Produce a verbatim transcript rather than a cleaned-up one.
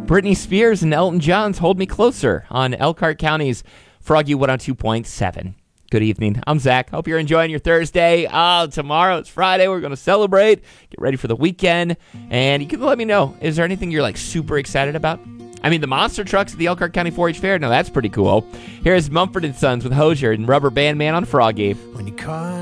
Britney Spears and Elton John's Hold Me Closer on Elkhart County's Froggy one oh two point seven. Good evening. I'm Zach. Hope you're enjoying your Thursday. Oh, tomorrow it's Friday. We're going to celebrate. Get ready for the weekend. And you can let me know, is there anything you're like super excited about? I mean, the monster trucks at the Elkhart County four H Fair. Now that's pretty cool. Here's Mumford and Sons with Hosier and Rubber Band Man on Froggy. When you caught